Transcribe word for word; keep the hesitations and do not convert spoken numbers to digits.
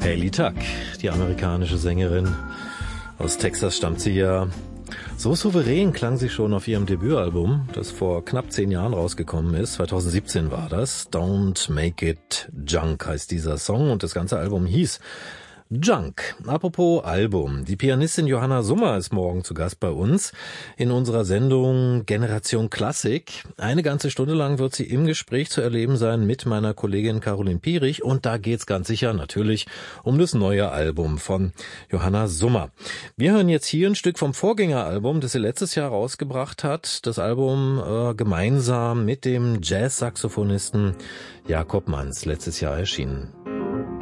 Hayley Tuck, die amerikanische Sängerin. Aus Texas stammt sie ja. So souverän klang sie schon auf ihrem Debütalbum, das vor knapp zehn Jahren rausgekommen ist. zwanzig siebzehn war das. Don't Make It Junk heißt dieser Song und das ganze Album hieß Junk. Apropos Album. Die Pianistin Johanna Summer ist morgen zu Gast bei uns in unserer Sendung Generation Klassik. Eine ganze Stunde lang wird sie im Gespräch zu erleben sein mit meiner Kollegin Caroline Pierich und da geht's ganz sicher natürlich um das neue Album von Johanna Summer. Wir hören jetzt hier ein Stück vom Vorgängeralbum, das sie letztes Jahr rausgebracht hat. Das Album äh, gemeinsam mit dem Jazz-Saxophonisten Jakob Manz, letztes Jahr erschienen.